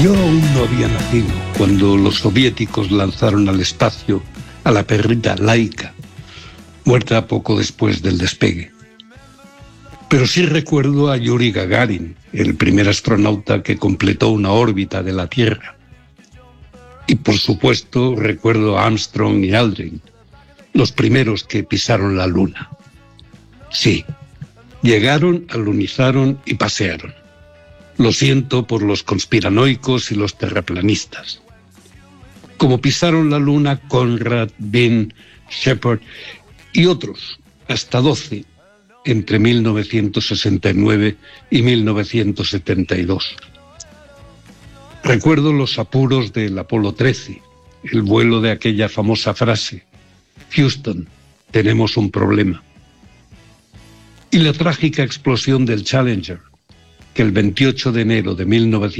Yo aún no había nacido cuando los soviéticos lanzaron al espacio a la perrita Laika, muerta poco después del despegue. Pero sí recuerdo a Yuri Gagarin, el primer astronauta que completó una órbita de la Tierra. Y por supuesto recuerdo a Armstrong y Aldrin, los primeros que pisaron la Luna. Sí, llegaron, alunizaron y pasearon. Lo siento por los conspiranoicos y los terraplanistas. Como pisaron la Luna Conrad, Bean, Shepard y otros, hasta 12, entre 1969 y 1972. Recuerdo los apuros del Apolo 13, el vuelo de aquella famosa frase: Houston, tenemos un problema. Y la trágica explosión del Challenger, que el 28 de enero de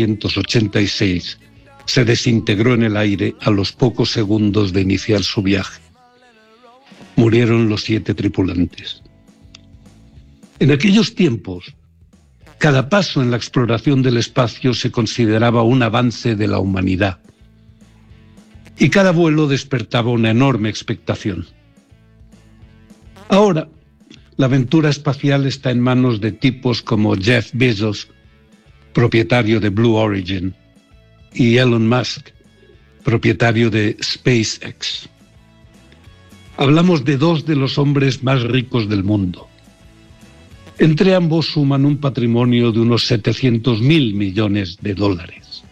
1986 se desintegró en el aire a los pocos segundos de iniciar su viaje. Murieron los 7 tripulantes. En aquellos tiempos, cada paso en la exploración del espacio se consideraba un avance de la humanidad. Y cada vuelo despertaba una enorme expectación. Ahora, la aventura espacial está en manos de tipos como Jeff Bezos, propietario de Blue Origin, y Elon Musk, propietario de SpaceX. Hablamos de 2 de los hombres más ricos del mundo. Entre ambos suman un patrimonio de unos 700.000 millones de dólares.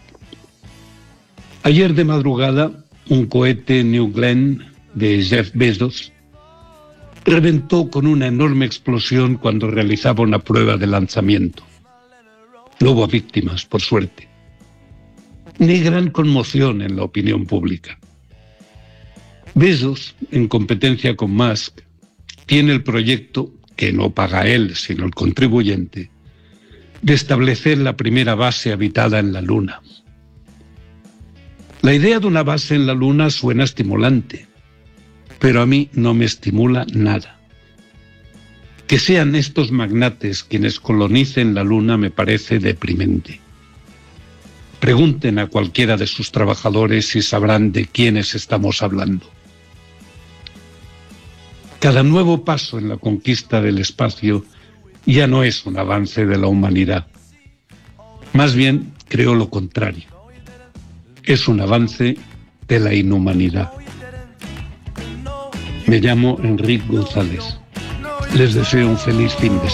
Ayer de madrugada, un cohete New Glenn de Jeff Bezos reventó con una enorme explosión cuando realizaba una prueba de lanzamiento. No hubo víctimas, por suerte, ni gran conmoción en la opinión pública. Bezos, en competencia con Musk, tiene el proyecto, que no paga él, sino el contribuyente, de establecer la primera base habitada en la Luna. La idea de una base en la Luna suena estimulante, pero a mí no me estimula nada. Que sean estos magnates quienes colonicen la Luna me parece deprimente. Pregunten a cualquiera de sus trabajadores si sabrán de quiénes estamos hablando. Cada nuevo paso en la conquista del espacio ya no es un avance de la humanidad. Más bien, creo lo contrario. Es un avance de la inhumanidad. Me llamo Enrique González. Les deseo un feliz fin de semana.